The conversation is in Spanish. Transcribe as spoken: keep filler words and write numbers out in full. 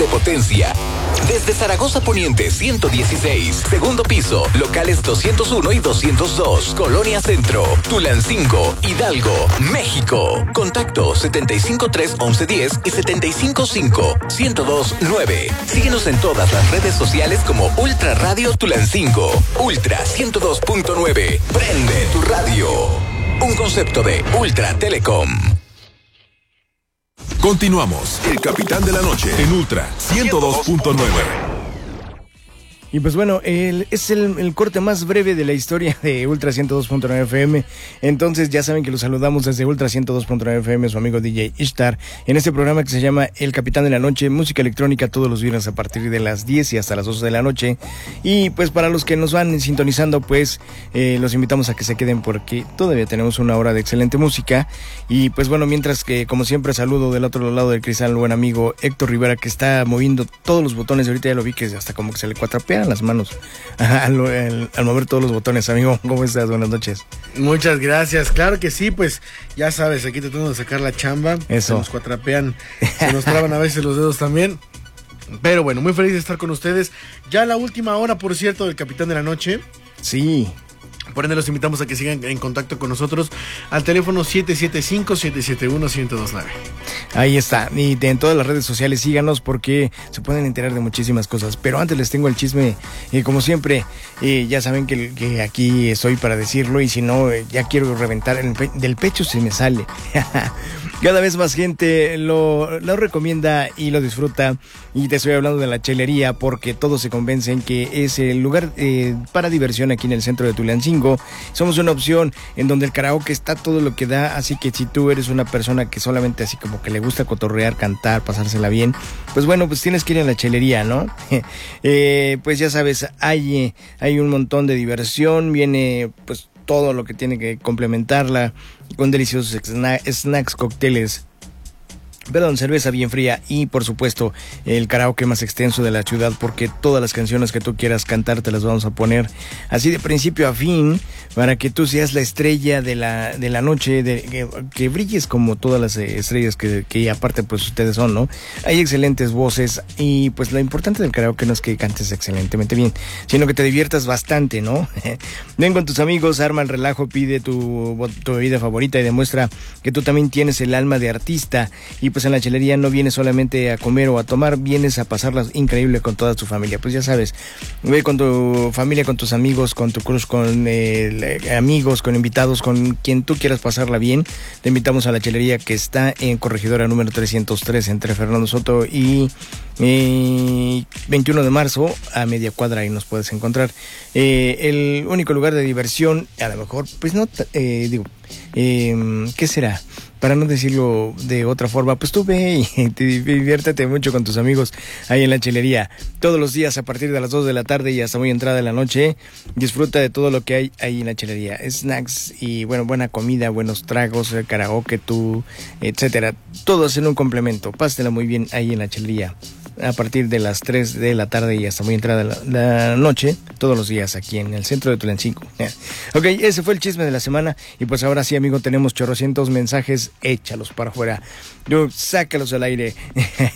de potencia. Desde Zaragoza Poniente ciento dieciséis, segundo piso, locales doscientos uno y doscientos dos, Colonia Centro, Tulancingo, Hidalgo, México. Contacto setenta y cinco tres once diez y setenta y cinco cinco ciento dos nueve. Síguenos en todas las redes sociales como Ultra Radio Tulancingo. Ultra ciento dos punto nueve. Prende tu radio. Un concepto de Ultra Telecom. Continuamos. El Capitán de la Noche en Ultra ciento dos punto nueve. Y pues bueno, el, es el, el corte más breve de la historia de Ultra ciento dos punto nueve F M. Entonces ya saben que los saludamos desde Ultra ciento dos punto nueve F M, su amigo D J Ishtar, en este programa que se llama El Capitán de la Noche, música electrónica todos los viernes a partir de las diez y hasta las doce de la noche. Y pues para los que nos van sintonizando, pues eh, los invitamos a que se queden porque todavía tenemos una hora de excelente música. Y pues bueno, mientras que como siempre saludo del otro lado del cristal al buen amigo Héctor Rivera, que está moviendo todos los botones. Ahorita ya lo vi que hasta como que se le cuatrapean las manos al, al, al mover todos los botones. Amigo, ¿cómo estás? Buenas noches. Muchas gracias. Claro que sí, pues ya sabes, aquí tratando de sacar la chamba. Eso. Se nos cuatrapean, se nos traban a veces los dedos también. Pero bueno, muy feliz de estar con ustedes. Ya la última hora, por cierto, del Capitán de la Noche. Sí. Por ende los invitamos a que sigan en contacto con nosotros al teléfono siete siete cinco, siete siete uno, uno cero dos nueve. Ahí está, y en todas las redes sociales síganos porque se pueden enterar de muchísimas cosas. Pero antes les tengo el chisme, eh, como siempre, eh, ya saben que, que aquí estoy para decirlo, y si no, eh, ya quiero reventar el pe- del pecho se me sale. Cada vez más gente lo, lo recomienda y lo disfruta, y te estoy hablando de la chelería porque todos se convencen que es el lugar eh, para diversión aquí en el centro de Tulancingo. Somos una opción en donde el karaoke está todo lo que da, así que si tú eres una persona que solamente así como que le gusta cotorrear, cantar, pasársela bien, pues bueno, pues tienes que ir a la chelería, ¿no? eh, pues ya sabes, hay, hay un montón de diversión, viene pues todo lo que tiene que complementarla con deliciosos sna- snacks, cócteles, perdón, cerveza bien fría y por supuesto el karaoke más extenso de la ciudad, porque todas las canciones que tú quieras cantar te las vamos a poner así de principio a fin para que tú seas la estrella de la, de la noche, de, que, que brilles como todas las estrellas que, que aparte pues ustedes son, ¿no? Hay excelentes voces y pues lo importante del karaoke no es que cantes excelentemente bien, sino que te diviertas bastante, ¿no? Ven con tus amigos, arma el relajo, pide tu, tu bebida favorita y demuestra que tú también tienes el alma de artista. Y pues en la chelería no vienes solamente a comer o a tomar, vienes a pasarla increíble con toda tu familia. Pues ya sabes, ve con tu familia, con tus amigos, con tu cruz, con eh, amigos, con invitados, con quien tú quieras pasarla bien. Te invitamos a la chelería que está en Corregidora número trescientos tres entre Fernando Soto y eh, veintiuno de marzo, a media cuadra, ahí nos puedes encontrar. Eh, el único lugar de diversión, a lo mejor, pues no, eh, digo, eh, ¿qué será? Para no decirlo de otra forma, pues tú ve y te diviértete mucho con tus amigos ahí en la chelería. Todos los días a partir de las dos de la tarde y hasta muy entrada de la noche, disfruta de todo lo que hay ahí en la chelería. Snacks y, bueno, buena comida, buenos tragos, karaoke, tú, etcétera. Todo en un complemento. Pásatela muy bien ahí en la chelería. A partir de las tres de la tarde y hasta muy entrada la, la noche, todos los días aquí en el centro de Tulancingo. Ok, ese fue el chisme de la semana. Y pues ahora sí, amigo, tenemos chorrocientos mensajes, échalos para afuera. Yo, sácalos al aire.